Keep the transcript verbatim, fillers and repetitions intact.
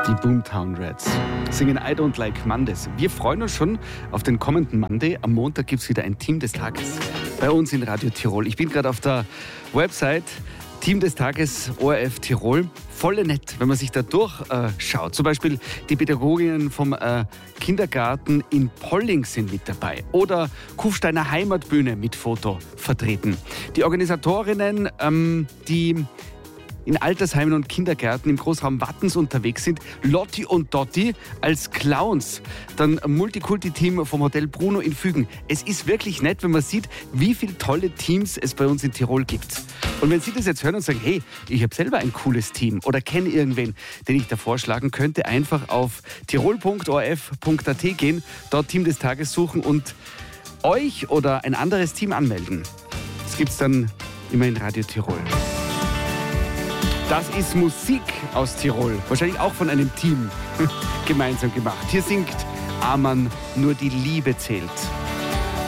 Die Boomtown Rats singen I Don't Like Mondays. Wir freuen uns schon auf den kommenden Monday. Am Montag gibt es wieder ein Team des Tages bei uns in Radio Tirol. Ich bin gerade auf der Website Team des Tages O R F Tirol. Voll nett, wenn man sich da durchschaut. Äh, Zum Beispiel die Pädagoginnen vom äh, Kindergarten in Polling sind mit dabei. Oder Kufsteiner Heimatbühne mit Foto vertreten. Die Organisatorinnen, ähm, die in Altersheimen und Kindergärten im Großraum Wattens unterwegs sind. Lotti und Dotti als Clowns. Dann Multikulti-Team vom Hotel Bruno in Fügen. Es ist wirklich nett, wenn man sieht, wie viele tolle Teams es bei uns in Tirol gibt. Und wenn Sie das jetzt hören und sagen, hey, ich habe selber ein cooles Team oder kenne irgendwen, den ich da vorschlagen könnte, einfach auf tirol punkt o r f punkt a t gehen, dort Team des Tages suchen und euch oder ein anderes Team anmelden. Das gibt es dann immer in Radio Tirol. Das ist Musik aus Tirol, wahrscheinlich auch von einem Team gemeinsam gemacht. Hier singt Amann, nur die Liebe zählt.